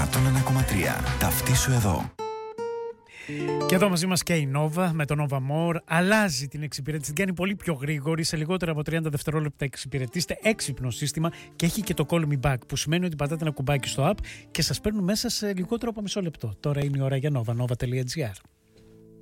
101,3. Ταυτίσου εδώ. Και εδώ μαζί μας και η Nova με το Nova More. Αλλάζει την εξυπηρέτηση, την κάνει πολύ πιο γρήγορη. Σε λιγότερα από 30 δευτερόλεπτα εξυπηρετήστε έξυπνο σύστημα και έχει και το Call Me Back, που σημαίνει ότι πατάτε ένα κουμπάκι στο app και σας παίρνουν μέσα σε λιγότερο από μισό λεπτό. Τώρα είναι η ώρα για Nova, nova.gr.